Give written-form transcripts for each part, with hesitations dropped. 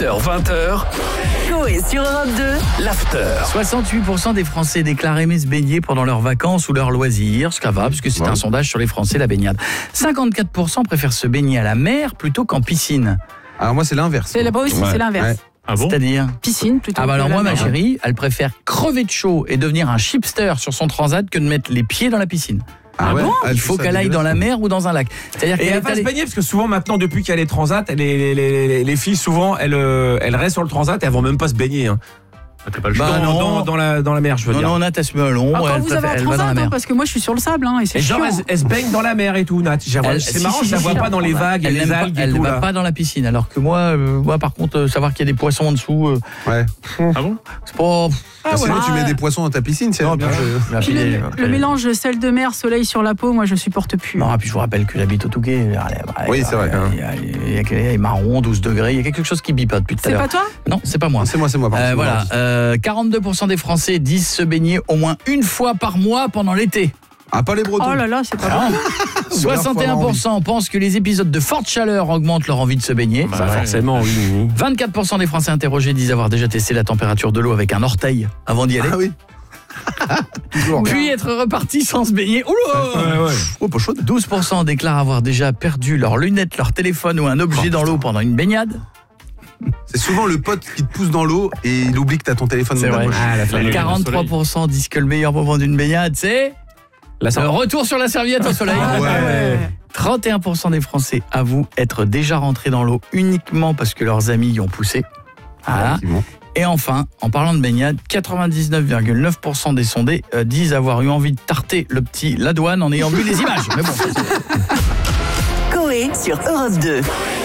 18h-20h, Coé sur Europe 2, l'after. 68% des Français déclarent aimer se baigner pendant leurs vacances ou leurs loisirs, ce qui va, parce que c'est un sondage sur les Français, la baignade. 54% préfèrent se baigner à la mer plutôt qu'en piscine. Alors moi c'est l'inverse. C'est là-bas aussi, c'est l'inverse. Ouais. Ah bon ? C'est-à-dire ? Piscine plutôt. Ah bah que alors la moi, ma mer. chérie, elle préfère crever de chaud et devenir un chipster sur son transat que de mettre les pieds dans la piscine. Ah ouais. Il faut qu'elle aille dans la mer ou dans un lac. C'est-à-dire Et qu'elle elle est va se allée... baigner parce que souvent maintenant depuis qu'il y a les transats, les filles souvent elles restent sur le transat et elles vont même pas se baigner. Hein. Bah non. Dans la mer, je veux dire. Non, Nat, elle se met à long, Ah, quand elle, vous avez un elle va dans la transat, mer. parce que moi je suis sur le sable et c'est Et genre chiant. elle se baigne dans la mer et tout, Nat. C'est marrant, je la vois pas dans les vagues et Elle les n'aime pas- algues et elle tout va là. pas dans la piscine, alors que moi par contre, savoir qu'il y a des poissons en dessous, Ouais. ah bon ? C'est pas... Sinon tu mets ouais. des poissons dans ta piscine, c'est bien. Puis le mélange sel de mer, soleil sur la peau, moi je supporte plus. Non, puis je vous rappelle que j'habite au Touquet. Oui, c'est vrai. Il y a marron, 12 degrés, il y a quelque chose qui bipe depuis tout à C'est l'heure. pas toi ? Non, c'est pas moi. C'est moi. Pardon. Voilà, 42% des Français disent se baigner au moins une fois par mois pendant l'été. Ah, pas les Bretons. Oh là là, c'est pas bon. 61% pensent que les épisodes de forte chaleur augmentent leur envie de se baigner. Bah, forcément, oui. 24% des Français interrogés disent avoir déjà testé la température de l'eau avec un orteil avant d'y aller. Ah oui. Toujours. Puis être reparti sans se baigner. Oula Ouais. Oh, pas chaud. 12% déclarent avoir déjà perdu leurs lunettes, leur téléphone ou un objet dans l'eau pendant une baignade. C'est souvent le pote qui te pousse dans l'eau et il oublie que t'as ton téléphone C'est dans la vrai. poche. Ah, la flamme. 43% disent que le meilleur moment d'une baignade, c'est le retour sur la serviette au soleil. Ah ouais. 31% des Français avouent être déjà rentrés dans l'eau uniquement parce que leurs amis y ont poussé. Voilà. Effectivement. Et enfin, en parlant de baignade, 99,9% des sondés disent avoir eu envie de tarter le petit Ladouane en ayant vu les images. Mais bon, Coé sur Europe 2.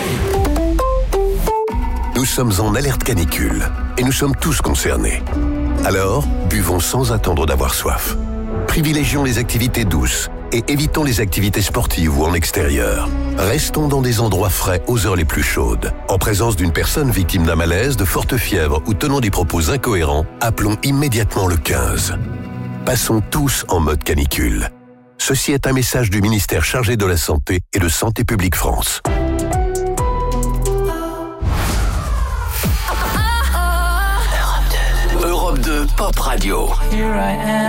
Nous sommes en alerte canicule et nous sommes tous concernés. Alors, buvons sans attendre d'avoir soif. Privilégions les activités douces et évitons les activités sportives ou en extérieur. Restons dans des endroits frais aux heures les plus chaudes. En présence d'une personne victime d'un malaise, de forte fièvre ou tenant des propos incohérents, appelons immédiatement le 15. Passons tous en mode canicule. Ceci est un message du ministère chargé de la Santé et de Santé publique France. Europe 2 Pop Radio.